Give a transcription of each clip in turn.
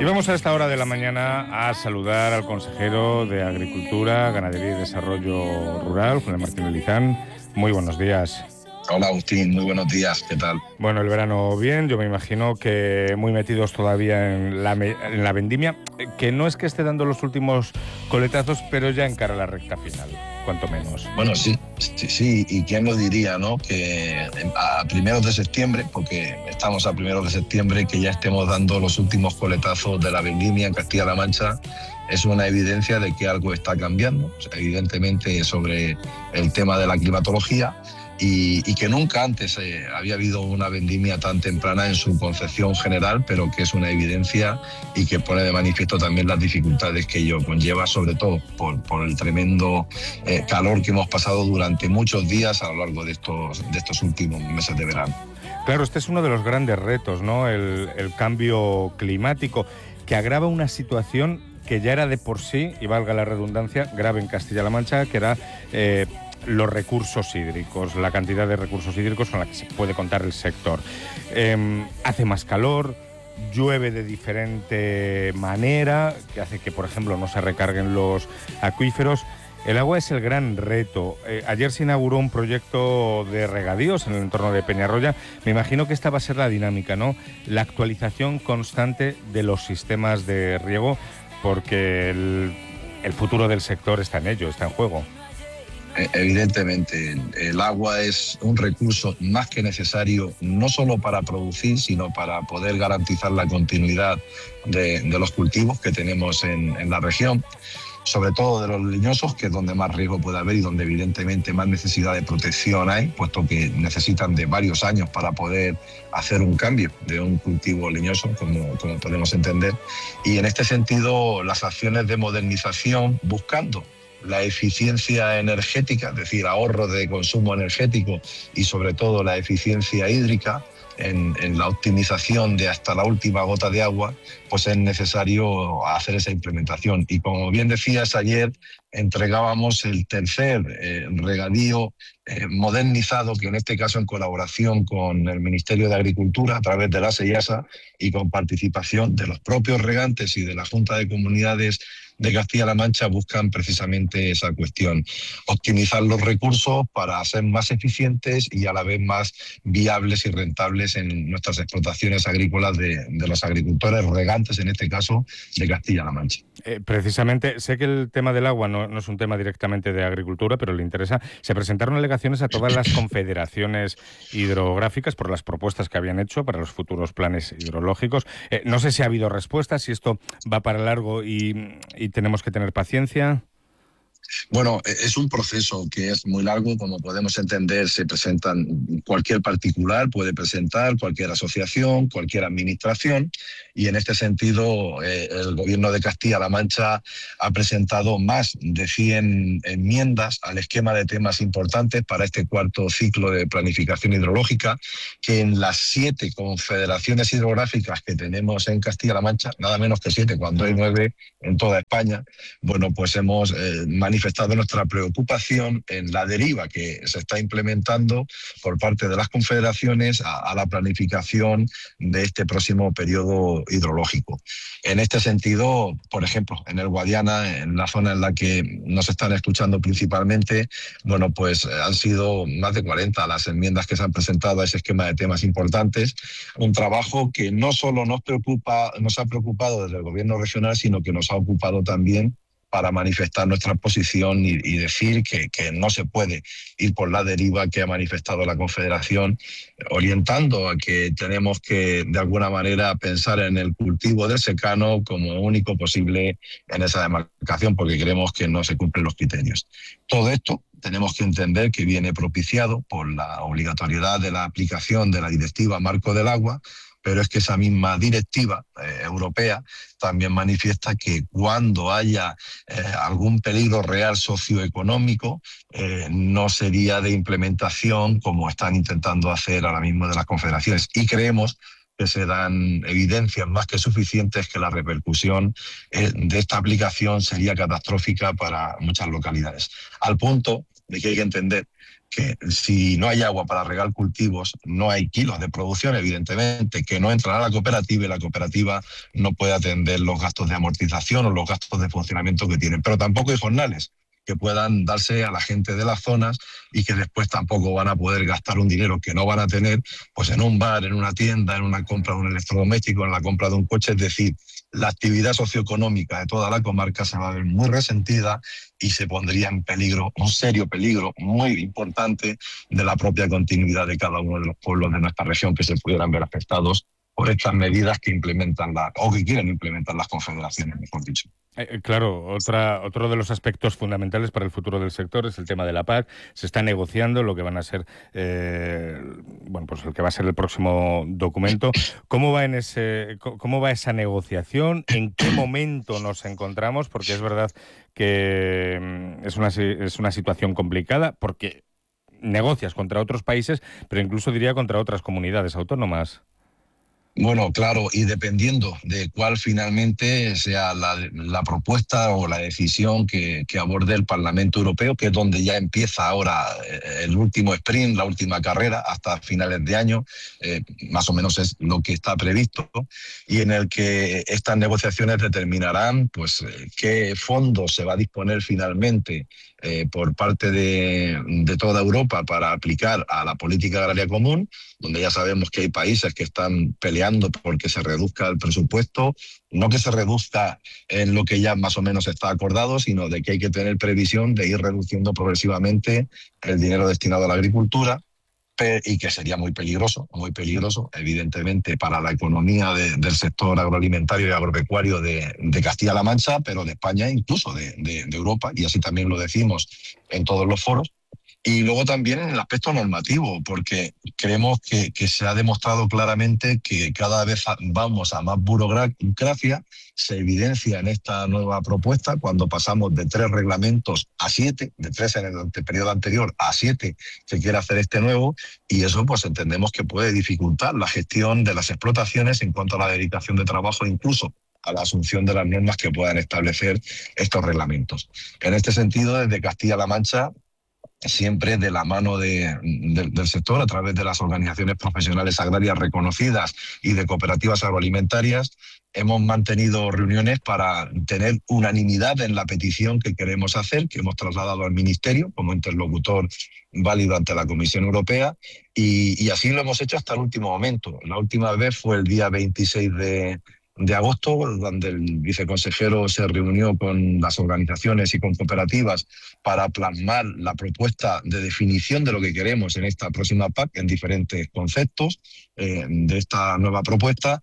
Y vamos a esta hora de la mañana a saludar al consejero de Agricultura, Ganadería y Desarrollo Rural, Julián Martínez Lizán. Muy buenos días. Hola Agustín, muy buenos días, ¿qué tal? Bueno, el verano bien, yo me imagino que muy metidos todavía en la vendimia, que no es que esté dando los últimos coletazos, pero ya encara la recta final, cuanto menos. Bueno, sí, y quién lo diría, ¿no? Que a primeros de septiembre, porque estamos a primeros de septiembre, que ya estemos dando los últimos coletazos de la vendimia en Castilla-La Mancha, es una evidencia de que algo está cambiando, o sea, evidentemente sobre el tema de la climatología, y que nunca antes había habido una vendimia tan temprana en su concepción general, pero que es una evidencia y que pone de manifiesto también las dificultades que ello conlleva, sobre todo por el tremendo calor que hemos pasado durante muchos días a lo largo de estos últimos meses de verano. Claro, este es uno de los grandes retos, ¿no? El cambio climático, que agrava una situación que ya era de por sí, y valga la redundancia, grave en Castilla-La Mancha, que era los recursos hídricos, la cantidad de recursos hídricos con la que se puede contar el sector. Hace más calor, llueve de diferente manera, que hace que, por ejemplo, no se recarguen los acuíferos. El agua es el gran reto. Ayer se inauguró un proyecto de regadíos en el entorno de Peñarroya. Me imagino que esta va a ser la dinámica, ¿no? La actualización constante de los sistemas de riego, porque el futuro del sector está en ello, está en juego. Evidentemente, el agua es un recurso más que necesario, no solo para producir, sino para poder garantizar la continuidad de los cultivos que tenemos en la región, sobre todo de los leñosos, que es donde más riesgo puede haber y donde evidentemente más necesidad de protección hay, puesto que necesitan de varios años para poder hacer un cambio de un cultivo leñoso, como podemos entender. Y en este sentido, las acciones de modernización buscando la eficiencia energética, es decir, ahorro de consumo energético y sobre todo la eficiencia hídrica en la optimización de hasta la última gota de agua, pues es necesario hacer esa implementación. Y como bien decías, ayer entregábamos el tercer regadío modernizado, que en este caso en colaboración con el Ministerio de Agricultura a través de la SEIASA y con participación de los propios regantes y de la Junta de Comunidades de Castilla-La Mancha, buscan precisamente esa cuestión: optimizar los recursos para ser más eficientes y a la vez más viables y rentables en nuestras explotaciones agrícolas de los agricultores regantes, en este caso de Castilla-La Mancha. Precisamente, sé que el tema del agua no es un tema directamente de agricultura, pero le interesa. Se presentaron alegaciones a todas las confederaciones hidrográficas por las propuestas que habían hecho para los futuros planes hidrológicos. No sé si ha habido respuestas, si esto va para largo y tenemos que tener paciencia. Bueno, es un proceso que es muy largo, como podemos entender. Se presentan, cualquier particular puede presentar, cualquier asociación, cualquier administración, y en este sentido el Gobierno de Castilla-La Mancha ha presentado más de 100 enmiendas al esquema de temas importantes para este cuarto ciclo de planificación hidrológica, que en las 7 confederaciones hidrográficas que tenemos en Castilla-La Mancha, nada menos que 7, cuando hay 9 en toda España, bueno, pues hemos manifestado nuestra preocupación en la deriva que se está implementando por parte de las confederaciones a la planificación de este próximo periodo hidrológico. En este sentido, por ejemplo, en el Guadiana, en la zona en la que nos están escuchando principalmente, bueno, pues han sido más de 40 las enmiendas que se han presentado a ese esquema de temas importantes. Un trabajo que no solo nos ha preocupado desde el Gobierno regional, sino que nos ha ocupado también para manifestar nuestra posición y decir que no se puede ir por la deriva que ha manifestado la Confederación, orientando a que tenemos que, de alguna manera, pensar en el cultivo del secano como único posible en esa demarcación, porque creemos que no se cumplen los criterios. Todo esto tenemos que entender que viene propiciado por la obligatoriedad de la aplicación de la Directiva Marco del Agua, pero es que esa misma directiva europea también manifiesta que cuando haya algún peligro real socioeconómico, no sería de implementación como están intentando hacer ahora mismo de las confederaciones. Y creemos que se dan evidencias más que suficientes que la repercusión de esta aplicación sería catastrófica para muchas localidades. Al punto de que hay que entender que si no hay agua para regar cultivos, no hay kilos de producción, evidentemente, que no entrará a la cooperativa y la cooperativa no puede atender los gastos de amortización o los gastos de funcionamiento que tienen. Pero tampoco hay jornales que puedan darse a la gente de las zonas y que después tampoco van a poder gastar un dinero que no van a tener pues en un bar, en una tienda, en una compra de un electrodoméstico, en la compra de un coche. Es decir, la actividad socioeconómica de toda la comarca se va a ver muy resentida y se pondría en peligro, un serio peligro muy importante de la propia continuidad de cada uno de los pueblos de nuestra región que se pudieran ver afectados por estas medidas que implementan o que quieren implementar las confederaciones, mejor dicho. Claro, otro de los aspectos fundamentales para el futuro del sector es el tema de la PAC. Se está negociando lo que van a ser, pues el que va a ser el próximo documento. ¿Cómo va esa negociación? ¿En qué momento nos encontramos? Porque es verdad que es una situación complicada, porque negocias contra otros países, pero incluso diría contra otras comunidades autónomas. Bueno, claro, y dependiendo de cuál finalmente sea la propuesta o la decisión que aborde el Parlamento Europeo, que es donde ya empieza ahora el último sprint, la última carrera, hasta finales de año, más o menos es lo que está previsto, y en el que estas negociaciones determinarán pues qué fondos se va a disponer finalmente por parte de toda Europa para aplicar a la política agraria común, donde ya sabemos que hay países que están peleando porque se reduzca el presupuesto, no que se reduzca en lo que ya más o menos está acordado, sino de que hay que tener previsión de ir reduciendo progresivamente el dinero destinado a la agricultura, y que sería muy peligroso, evidentemente, para la economía del sector agroalimentario y agropecuario de Castilla-La Mancha, pero de España, incluso de Europa, y así también lo decimos en todos los foros. Y luego también en el aspecto normativo, porque creemos que se ha demostrado claramente que cada vez vamos a más burocracia. Se evidencia en esta nueva propuesta cuando pasamos de 3 reglamentos a 7, de 3 en el periodo anterior a 7 se quiere hacer este nuevo, y eso pues entendemos que puede dificultar la gestión de las explotaciones en cuanto a la dedicación de trabajo, incluso a la asunción de las normas que puedan establecer estos reglamentos. En este sentido, desde Castilla-La Mancha, siempre de la mano del sector, a través de las organizaciones profesionales agrarias reconocidas y de cooperativas agroalimentarias, hemos mantenido reuniones para tener unanimidad en la petición que queremos hacer, que hemos trasladado al Ministerio como interlocutor válido ante la Comisión Europea, y así lo hemos hecho hasta el último momento. La última vez fue el día 26 de agosto, donde el viceconsejero se reunió con las organizaciones y con cooperativas para plasmar la propuesta de definición de lo que queremos en esta próxima PAC en diferentes conceptos de esta nueva propuesta,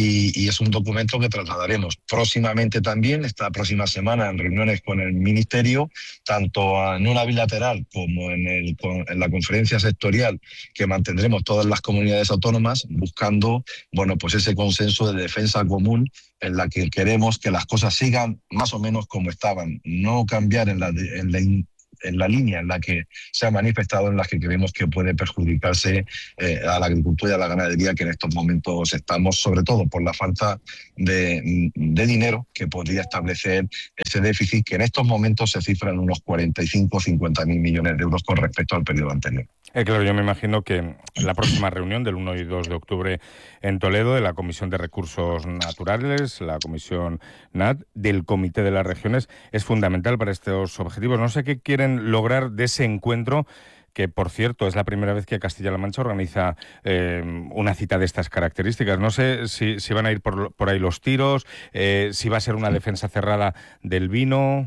y es un documento que trasladaremos próximamente también, esta próxima semana, en reuniones con el Ministerio, tanto en una bilateral como en la conferencia sectorial que mantendremos todas las comunidades autónomas, buscando pues ese consenso de defensa común en la que queremos que las cosas sigan más o menos como estaban, no cambiar en la línea en la que se ha manifestado, en la que creemos que puede perjudicarse a la agricultura y a la ganadería, que en estos momentos estamos, sobre todo por la falta de dinero que podría establecer ese déficit, que en estos momentos se cifra en unos 45 o 50 mil millones de euros con respecto al periodo anterior. Claro, yo me imagino que la próxima reunión del 1 y 2 de octubre en Toledo de la Comisión de Recursos Naturales, la Comisión NAT, del Comité de las Regiones, es fundamental para estos objetivos. No sé qué quieren lograr de ese encuentro, que, por cierto, es la primera vez que Castilla-La Mancha organiza una cita de estas características. No sé si van a ir por ahí los tiros, si va a ser una defensa cerrada del vino.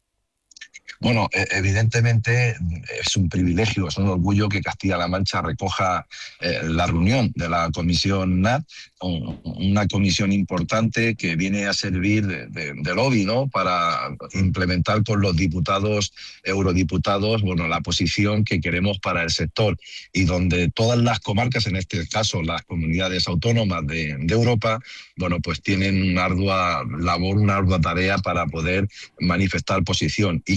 Bueno, evidentemente es un privilegio, es un orgullo que Castilla-La Mancha recoja la reunión de la Comisión NAT, una comisión importante que viene a servir de lobby, ¿no?, para implementar con los diputados, eurodiputados, la posición que queremos para el sector, y donde todas las comarcas, en este caso las comunidades autónomas de Europa, pues tienen una ardua labor, una ardua tarea para poder manifestar posición. Y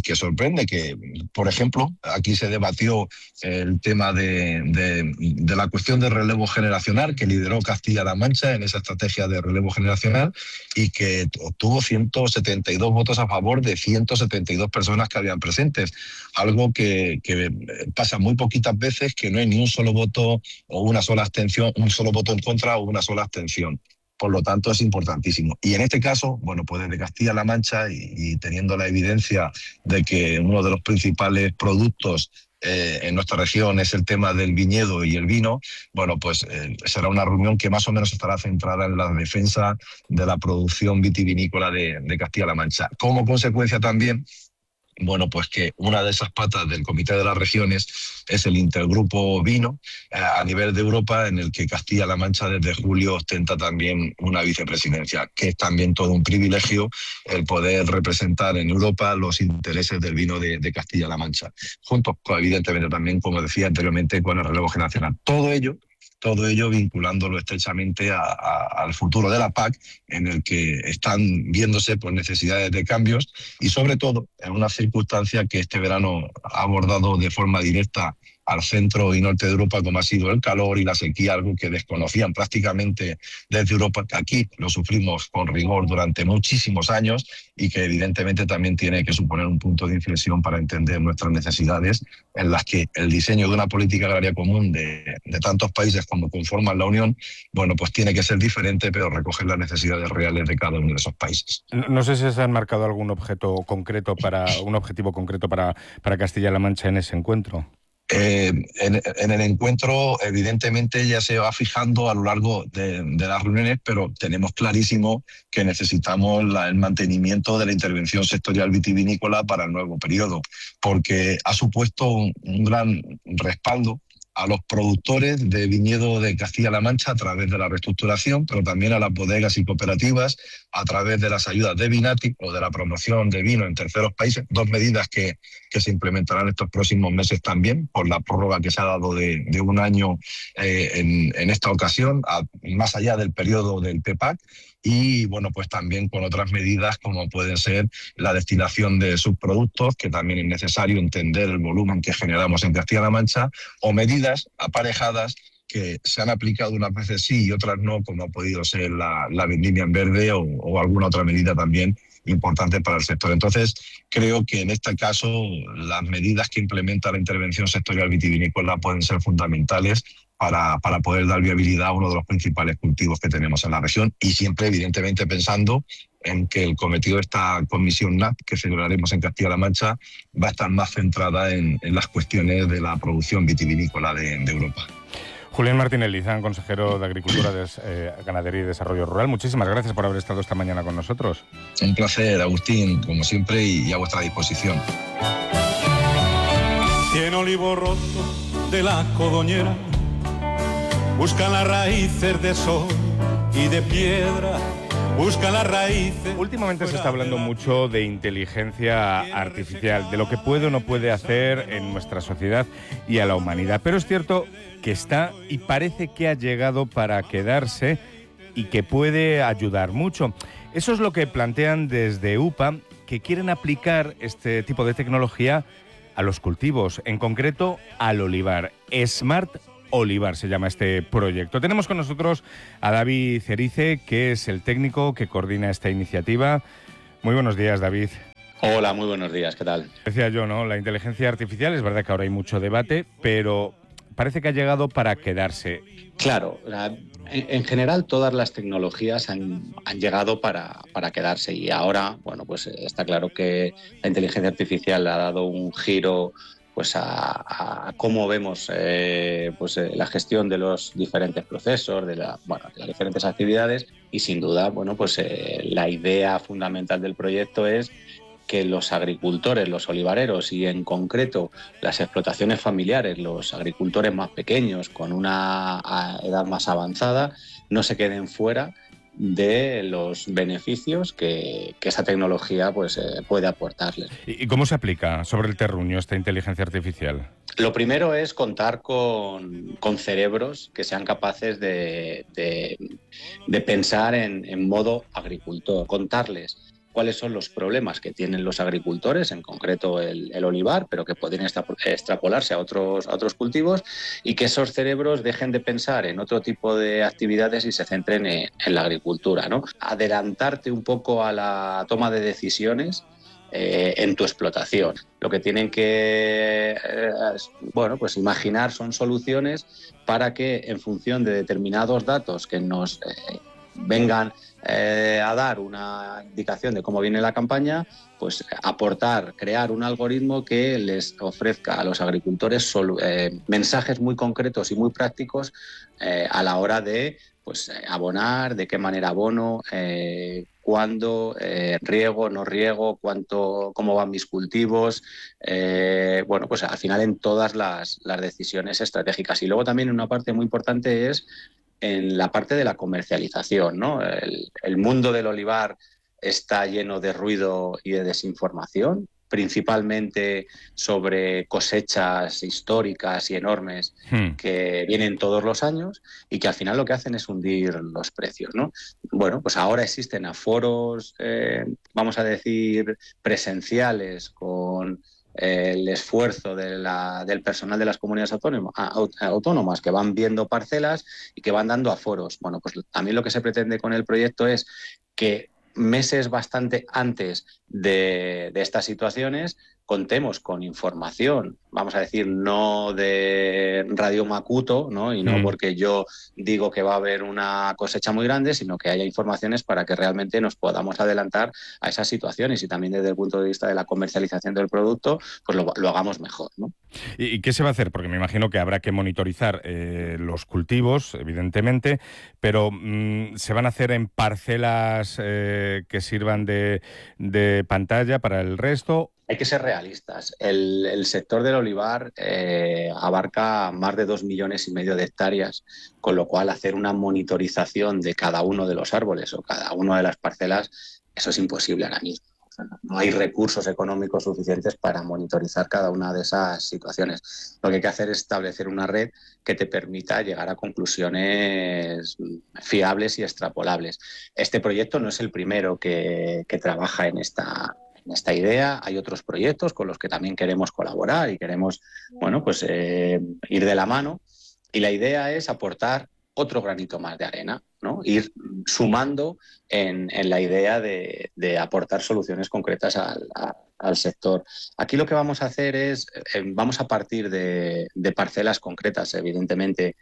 que sorprende que, por ejemplo, aquí se debatió el tema de la cuestión del relevo generacional que lideró Castilla-La Mancha en esa estrategia de relevo generacional y que obtuvo 172 votos a favor de 172 personas que habían presentes. Algo que pasa muy poquitas veces, que no hay ni un solo voto o una sola abstención, un solo voto en contra o una sola abstención. Por lo tanto, es importantísimo. Y en este caso, bueno, pues desde Castilla-La Mancha y teniendo la evidencia de que uno de los principales productos en nuestra región es el tema del viñedo y el vino, bueno, pues será una reunión que más o menos estará centrada en la defensa de la producción vitivinícola de Castilla-La Mancha. Como consecuencia también, bueno, pues que una de esas patas del Comité de las Regiones es el intergrupo vino a nivel de Europa, en el que Castilla-La Mancha desde julio ostenta también una vicepresidencia, que es también todo un privilegio el poder representar en Europa los intereses del vino de Castilla-La Mancha, junto evidentemente también, como decía anteriormente, con el relevo generacional. Todo ello vinculándolo estrechamente al futuro de la PAC, en el que están viéndose pues, necesidades de cambios y sobre todo en una circunstancia que este verano ha abordado de forma directa al centro y norte de Europa, como ha sido el calor y la sequía, algo que desconocían prácticamente desde Europa, que aquí lo sufrimos con rigor durante muchísimos años y que evidentemente también tiene que suponer un punto de inflexión para entender nuestras necesidades, en las que el diseño de una política agraria común de tantos países como conforman la Unión, bueno, pues tiene que ser diferente, pero recoger las necesidades reales de cada uno de esos países. No sé si se han marcado algún objetivo concreto para Castilla-La Mancha en ese encuentro. En el encuentro, evidentemente, ya se va fijando a lo largo de las reuniones, pero tenemos clarísimo que necesitamos el mantenimiento de la intervención sectorial vitivinícola para el nuevo periodo, porque ha supuesto un gran respaldo a los productores de viñedo de Castilla-La Mancha a través de la reestructuración, pero también a las bodegas y cooperativas a través de las ayudas de Vinati o de la promoción de vino en terceros países, dos medidas que se implementarán estos próximos meses también, por la prórroga que se ha dado de un año en esta ocasión, más allá del periodo del PEPAC, y bueno, pues también con otras medidas como pueden ser la destilación de subproductos, que también es necesario entender el volumen que generamos en Castilla-La Mancha, o medidas aparejadas que se han aplicado unas veces sí y otras no, como ha podido ser la vendimia en verde o alguna otra medida también importante para el sector. Entonces, creo que en este caso las medidas que implementa la intervención sectorial vitivinícola pueden ser fundamentales para poder dar viabilidad a uno de los principales cultivos que tenemos en la región y siempre, evidentemente, pensando en que el cometido de esta comisión NAP que celebraremos en Castilla-La Mancha va a estar más centrada en las cuestiones de la producción vitivinícola de Europa. Julián Martínez Lizán, consejero de Agricultura, Ganadería y Desarrollo Rural, muchísimas gracias por haber estado esta mañana con nosotros. Un placer, Agustín, como siempre, y a vuestra disposición. 100 olivos rotos de la codoñera buscan las raíces de sol y de piedra. Busca las raíces. Últimamente se está hablando mucho de inteligencia artificial, de lo que puede o no puede hacer en nuestra sociedad y a la humanidad. Pero es cierto que está y parece que ha llegado para quedarse y que puede ayudar mucho. Eso es lo que plantean desde UPA, que quieren aplicar este tipo de tecnología a los cultivos, en concreto al olivar. Smart Olivar se llama este proyecto. Tenemos con nosotros a David Cerice, que es el técnico que coordina esta iniciativa. Muy buenos días, David. Hola, muy buenos días, ¿qué tal? Decía yo, ¿no? La inteligencia artificial, es verdad que ahora hay mucho debate, pero parece que ha llegado para quedarse. Claro, en general todas las tecnologías han llegado para quedarse y ahora, bueno, pues está claro que la inteligencia artificial ha dado un giro pues a cómo vemos la gestión de los diferentes procesos, de las diferentes actividades y sin duda, bueno, pues la idea fundamental del proyecto es que los agricultores, los olivareros y en concreto las explotaciones familiares, los agricultores más pequeños con una edad más avanzada, no se queden fuera de los beneficios que esta tecnología pues, puede aportarles. ¿Y cómo se aplica sobre el terruño esta inteligencia artificial? Lo primero es contar con cerebros que sean capaces de pensar en modo agricultor, contarles cuáles son los problemas que tienen los agricultores, en concreto el olivar, pero que podrían extrapolarse a otros cultivos, y que esos cerebros dejen de pensar en otro tipo de actividades y se centren en la agricultura, ¿no? Adelantarte un poco a la toma de decisiones en tu explotación. Lo que tienen que pues imaginar son soluciones para que, en función de determinados datos que nos vengan a dar una indicación de cómo viene la campaña, pues crear un algoritmo que les ofrezca a los agricultores mensajes muy concretos y muy prácticos a la hora de abonar, de qué manera abono, cuándo, riego, no riego, cómo van mis cultivos, pues al final en todas las decisiones estratégicas. Y luego también una parte muy importante es en la parte de la comercialización, ¿no? El mundo del olivar está lleno de ruido y de desinformación, principalmente sobre cosechas históricas y enormes que vienen todos los años y que al final lo que hacen es hundir los precios, ¿no? Bueno, pues ahora existen aforos, vamos a decir, presenciales con el esfuerzo del personal de las comunidades autónomas que van viendo parcelas y que van dando aforos. Bueno, pues también lo que se pretende con el proyecto es que meses bastante antes de estas situaciones contemos con información, vamos a decir, no de Radio Macuto, ¿no? Y no porque yo digo que va a haber una cosecha muy grande, sino que haya informaciones para que realmente nos podamos adelantar a esas situaciones y también desde el punto de vista de la comercialización del producto, pues lo hagamos mejor, ¿no? ¿Y qué se va a hacer? Porque me imagino que habrá que monitorizar los cultivos, evidentemente, pero ¿se van a hacer en parcelas que sirvan de pantalla para el resto? Hay que ser realistas. El sector del olivar abarca más de 2,5 millones de hectáreas, con lo cual hacer una monitorización de cada uno de los árboles o cada una de las parcelas, eso es imposible ahora mismo. No hay recursos económicos suficientes para monitorizar cada una de esas situaciones. Lo que hay que hacer es establecer una red que te permita llegar a conclusiones fiables y extrapolables. Este proyecto no es el primero que trabaja en esta idea. Hay otros proyectos con los que también queremos colaborar y queremos ir de la mano. Y la idea es aportar otro granito más de arena, ¿no? Ir sumando en la idea de aportar soluciones concretas al sector. Aquí lo que vamos a hacer es, vamos a partir de parcelas concretas, evidentemente,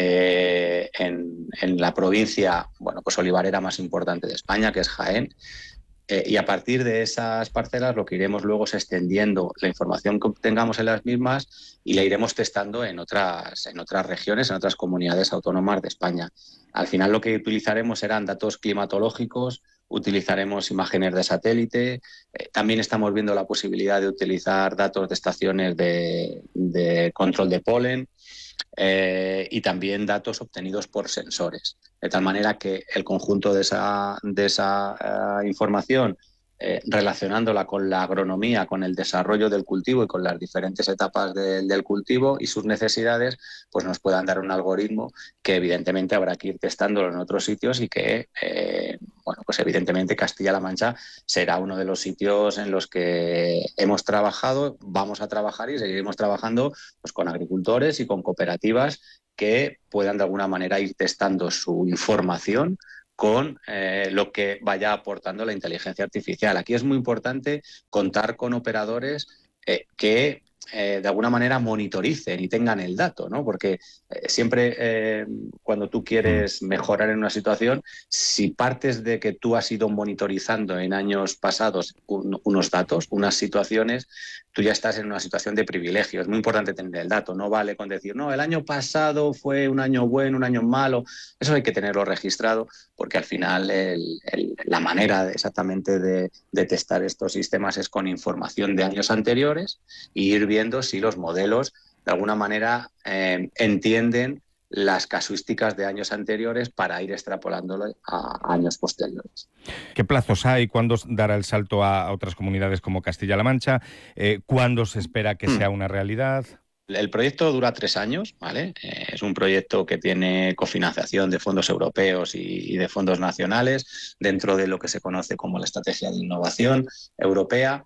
en la provincia, olivarera más importante de España, que es Jaén. Y a partir de esas parcelas lo que iremos luego es extendiendo la información que obtengamos en las mismas y la iremos testando en otras regiones, en otras comunidades autónomas de España. Al final lo que utilizaremos serán datos climatológicos, utilizaremos imágenes de satélite, también estamos viendo la posibilidad de utilizar datos de estaciones de control de polen, y también datos obtenidos por sensores, de tal manera que el conjunto de esa información, relacionándola con la agronomía, con el desarrollo del cultivo y con las diferentes etapas del cultivo y sus necesidades, pues nos puedan dar un algoritmo que evidentemente habrá que ir testándolo en otros sitios y que, evidentemente Castilla-La Mancha será uno de los sitios en los que hemos trabajado, vamos a trabajar y seguiremos trabajando pues con agricultores y con cooperativas que puedan de alguna manera ir testando su información con lo que vaya aportando la inteligencia artificial. Aquí es muy importante contar con operadores que de alguna manera monitoricen y tengan el dato, ¿no? Porque siempre cuando tú quieres mejorar en una situación, si partes de que tú has ido monitorizando en años pasados unos datos, unas situaciones, tú ya estás en una situación de privilegio. Es muy importante tener el dato. No vale con decir, no, el año pasado fue un año bueno, un año malo. Eso hay que tenerlo registrado porque al final la manera exactamente de testar estos sistemas es con información de años anteriores y ir viendo si los modelos de alguna manera entienden las casuísticas de años anteriores para ir extrapolándolo a años posteriores. ¿Qué plazos hay? ¿Cuándo dará el salto a otras comunidades como Castilla-La Mancha? ¿Cuándo se espera que sea una realidad? El proyecto dura 3 años, ¿vale? Es un proyecto que tiene cofinanciación de fondos europeos y de fondos nacionales dentro de lo que se conoce como la Estrategia de Innovación Europea.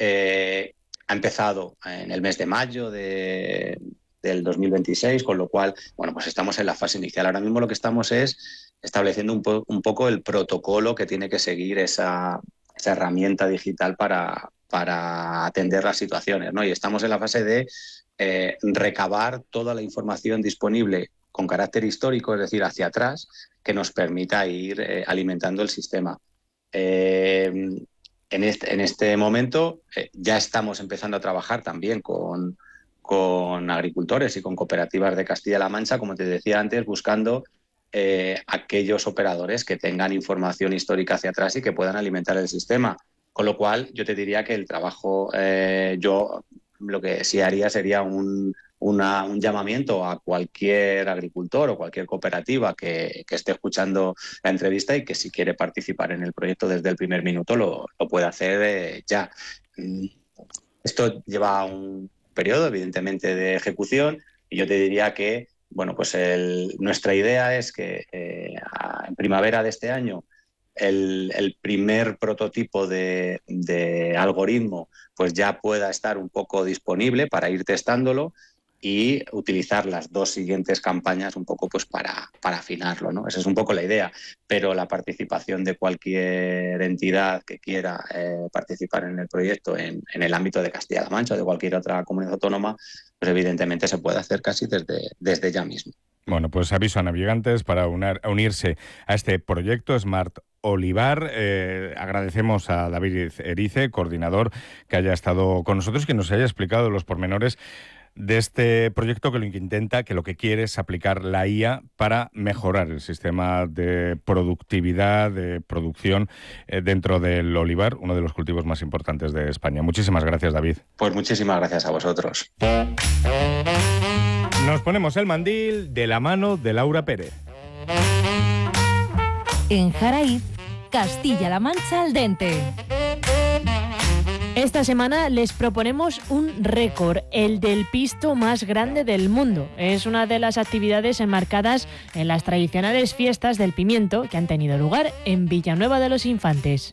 Ha empezado en el mes de mayo del 2026, con lo cual, bueno, pues estamos en la fase inicial. Ahora mismo lo que estamos es estableciendo un poco el protocolo que tiene que seguir esa herramienta digital para atender las situaciones, ¿no? Y estamos en la fase de recabar toda la información disponible con carácter histórico, es decir, hacia atrás, que nos permita ir alimentando el sistema. En este momento ya estamos empezando a trabajar también con agricultores y con cooperativas de Castilla-La Mancha, como te decía antes, buscando aquellos operadores que tengan información histórica hacia atrás y que puedan alimentar el sistema. Con lo cual, yo te diría que el trabajo, yo lo que sí haría sería un llamamiento a cualquier agricultor o cualquier cooperativa que esté escuchando la entrevista y que si quiere participar en el proyecto desde el primer minuto lo puede hacer ya. Esto lleva un periodo, evidentemente, de ejecución y yo te diría que, bueno, pues nuestra idea es que en primavera de este año el primer prototipo de algoritmo pues ya pueda estar un poco disponible para ir testándolo y utilizar las 2 siguientes campañas un poco pues para afinarlo, ¿no? Esa es un poco la idea, pero la participación de cualquier entidad que quiera participar en el proyecto en el ámbito de Castilla-La Mancha o de cualquier otra comunidad autónoma, pues evidentemente se puede hacer casi desde ya mismo. Bueno, pues aviso a navegantes para unirse a este proyecto Smart Olivar. Agradecemos a David Erice, coordinador, que haya estado con nosotros y que nos haya explicado los pormenores de este proyecto que lo que quiere es aplicar la IA para mejorar el sistema de productividad, de producción dentro del olivar, uno de los cultivos más importantes de España. Muchísimas gracias, David. Pues muchísimas gracias a vosotros. Nos ponemos el mandil de la mano de Laura Pérez. En Jaraíz, Castilla-La Mancha al dente. Esta semana les proponemos un récord, el del pisto más grande del mundo. Es una de las actividades enmarcadas en las tradicionales fiestas del pimiento que han tenido lugar en Villanueva de los Infantes.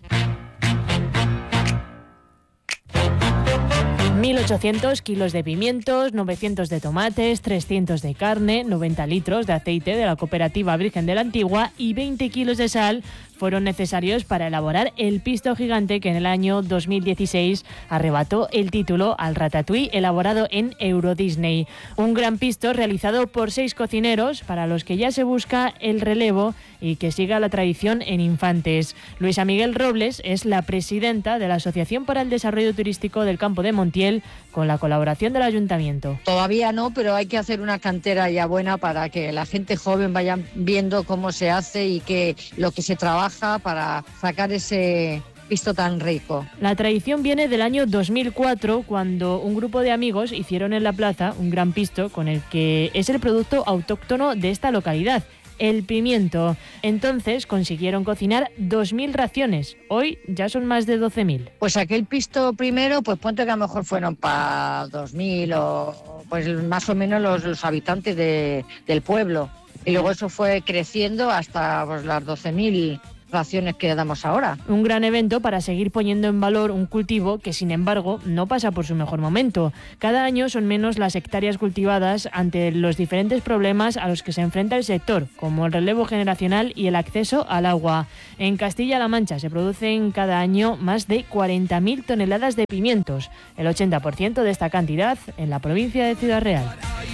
1.800 kilos de pimientos, 900 de tomates, 300 de carne, 90 litros de aceite de la cooperativa Virgen de la Antigua y 20 kilos de sal fueron necesarios para elaborar el pisto gigante que en el año 2016 arrebató el título al ratatouille elaborado en Euro Disney. Un gran pisto realizado por 6 cocineros para los que ya se busca el relevo y que siga la tradición en Infantes. Luisa Miguel Robles es la presidenta de la Asociación para el Desarrollo Turístico del Campo de Montiel, con la colaboración del Ayuntamiento. Todavía no, pero hay que hacer una cantera ya buena para que la gente joven vaya viendo cómo se hace y que lo que se trabaja para sacar ese pisto tan rico. La tradición viene del año 2004, cuando un grupo de amigos hicieron en la plaza un gran pisto con el que es el producto autóctono de esta localidad, el pimiento. Entonces consiguieron cocinar 2.000 raciones. Hoy ya son más de 12.000. Pues aquel pisto primero, pues ponte que a lo mejor fueron para 2.000 o pues más o menos los habitantes del pueblo. Y luego eso fue creciendo hasta pues, las 12.000 raciones que damos ahora. Un gran evento para seguir poniendo en valor un cultivo que, sin embargo, no pasa por su mejor momento. Cada año son menos las hectáreas cultivadas ante los diferentes problemas a los que se enfrenta el sector, como el relevo generacional y el acceso al agua. En Castilla-La Mancha se producen cada año más de 40.000 toneladas de pimientos, el 80% de esta cantidad en la provincia de Ciudad Real.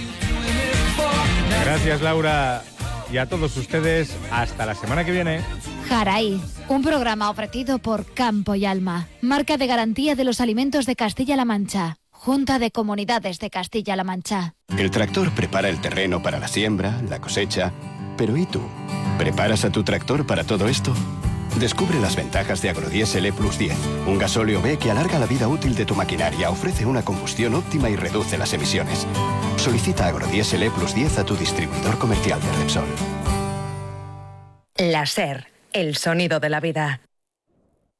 Gracias, Laura. Y a todos ustedes, hasta la semana que viene. Jaraíz, un programa ofrecido por Campo y Alma, marca de garantía de los alimentos de Castilla-La Mancha, Junta de Comunidades de Castilla-La Mancha. El tractor prepara el terreno para la siembra, la cosecha. Pero ¿y tú? ¿Preparas a tu tractor para todo esto? Descubre las ventajas de Agrodiesel E+10, un gasóleo B que alarga la vida útil de tu maquinaria, ofrece una combustión óptima y reduce las emisiones. Solicita Agrodiesel E+10 a tu distribuidor comercial de Repsol. La SER, el sonido de la vida.